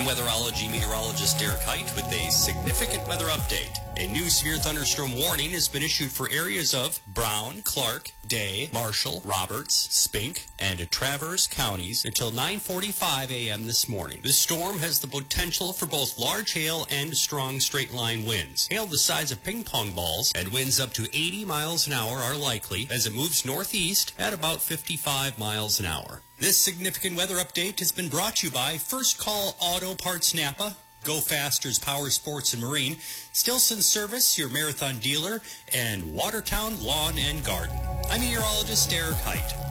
I'm weatherology meteorologist Derek Height with a significant weather update. A new severe thunderstorm warning has been issued for areas of Brown, Clark, Day, Marshall, Roberts, Spink, and Traverse counties until 9:45 a.m. this morning. This storm has the potential for both large hail and strong straight-line winds. Hail the size of ping pong balls and winds up to 80 miles an hour are likely as it moves northeast at about 55 miles an hour. This significant weather update has been brought to you by First Call Auto Parts Napa, Go Faster's Power Sports and Marine, Stilson Service, your marathon dealer, and Watertown Lawn and Garden. I'm meteorologist Derek Height.